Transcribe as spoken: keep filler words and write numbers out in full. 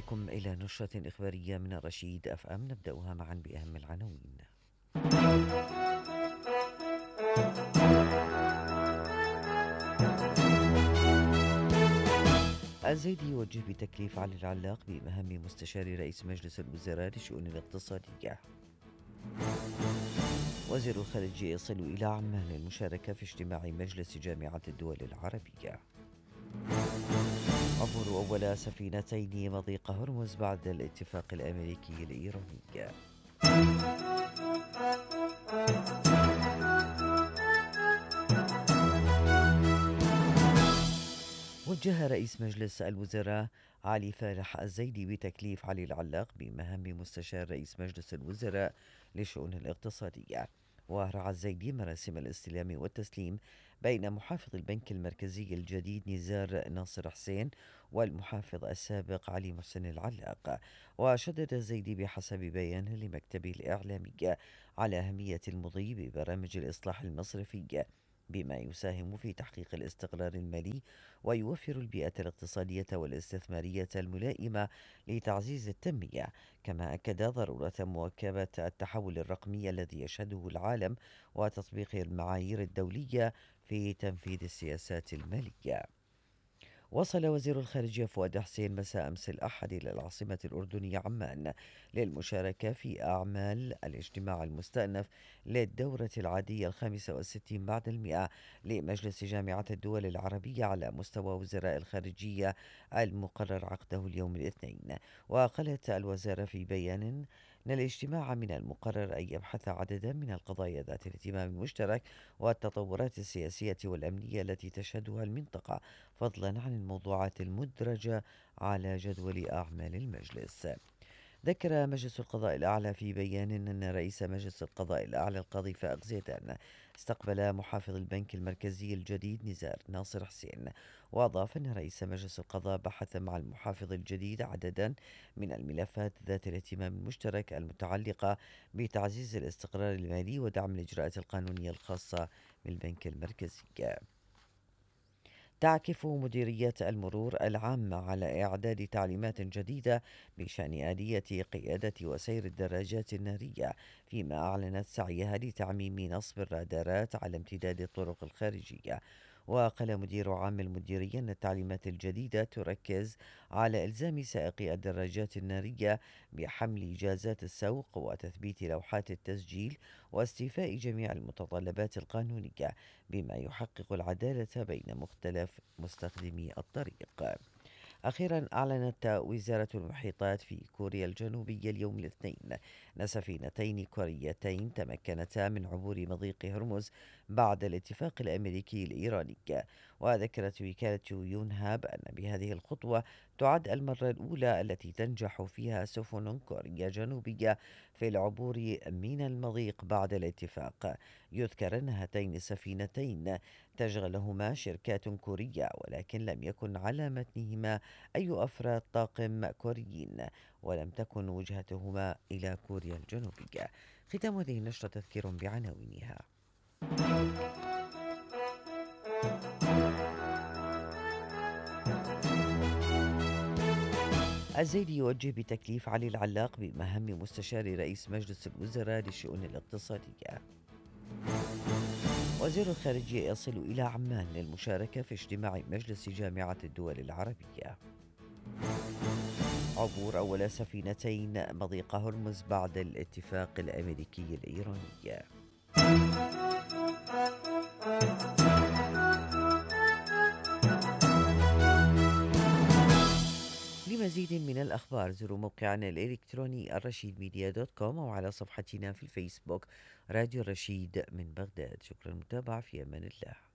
بكم إلى نشرة إخبارية من الرشيد أف أم، نبدأها معا بأهم العناوين. الزيدي يوجه بتكليف علي العلاق بمهام مستشار رئيس مجلس الوزراء للشؤون الاقتصادية. وزير الخارجية يصل إلى عمان للمشاركة في اجتماع مجلس جامعة الدول العربية. عبور أول سفينتين مضيق هرمز بعد الاتفاق الأمريكي الإيراني. وجه رئيس مجلس الوزراء علي فالح الزيدي بتكليف علي العلاق بمهام مستشار رئيس مجلس الوزراء للشؤون الاقتصادية. ورعى الزيدي مراسم الاستلام والتسليم بين محافظ البنك المركزي الجديد نزار ناصر حسين والمحافظ السابق علي محسن العلاق. وشدد الزيدي بحسب بيان لمكتبه الإعلامي على أهمية المضي ببرامج الإصلاح المصرفي بما يساهم في تحقيق الاستقرار المالي ويوفر البيئة الاقتصادية والاستثمارية الملائمة لتعزيز التنمية. كما أكد ضرورة مواكبة التحول الرقمي الذي يشهده العالم وتطبيق المعايير الدولية في تنفيذ السياسات المالية. وصل وزير الخارجية فؤاد حسين مساء أمس الأحد إلى العاصمة الأردنية عمان للمشاركة في أعمال الاجتماع المستأنف للدورة العادية الخامسة والستين بعد المئة لمجلس جامعة الدول العربية على مستوى وزراء الخارجية المقرر عقده اليوم الاثنين. وقالت الوزارة في بيان أن الاجتماع من المقرر أن يبحث عددا من القضايا ذات الاهتمام المشترك والتطورات السياسية والأمنية التي تشهدها المنطقة، فضلا عن الموضوعات المدرجة على جدول أعمال المجلس. ذكر مجلس القضاء الأعلى في بيان أن رئيس مجلس القضاء الأعلى القاضي فائق زيدان استقبل محافظ البنك المركزي الجديد نزار ناصر حسين. وأضاف أن رئيس مجلس القضاء بحث مع المحافظ الجديد عددا من الملفات ذات الاهتمام المشترك المتعلقة بتعزيز الاستقرار المالي ودعم الإجراءات القانونية الخاصة بالبنك المركزي. تعكف مديرية المرور العامة على إعداد تعليمات جديدة بشأن آلية قيادة وسير الدراجات النارية، فيما أعلنت سعيها لتعميم نصب الرادارات على امتداد الطرق الخارجية. وقال مدير عام المديرية أن التعليمات الجديدة تركز على إلزام سائقي الدراجات النارية بحمل إجازات السوق وتثبيت لوحات التسجيل واستيفاء جميع المتطلبات القانونية، بما يحقق العدالة بين مختلف مستخدمي الطريق. أخيرا أعلنت وزارة المحيطات في كوريا الجنوبية اليوم الاثنين أن سفينتين كوريتين تمكنتا من عبور مضيق هرمز بعد الاتفاق الأمريكي الإيراني. وذكرت وكالة يونهاب أن بهذه الخطوة تعد المرة الأولى التي تنجح فيها سفن كوريا جنوبية في العبور من المضيق بعد الاتفاق. يذكر أن هاتين السفينتين تشغلهما شركات كورية، ولكن لم يكن على متنهما أي أفراد طاقم كوريين، ولم تكن وجهتهما إلى كوريا الجنوبية. ختام هذه النشرة تذكير بعناوينها. الزيدي يوجه بتكليف علي العلاق بمهام مستشار رئيس مجلس الوزراء للشؤون الاقتصادية. وزير الخارجية يصل إلى عمان للمشاركة في اجتماع مجلس جامعة الدول العربية. عبور أول سفينتين مضيق هرمز بعد الاتفاق الأمريكي الإيراني. لمزيد من الأخبار زوروا موقعنا الإلكتروني الرشيد ميديا دوت كوم أو على صفحتنا في الفيسبوك راديو الرشيد من بغداد. شكرا للمتابعة، في أمان الله.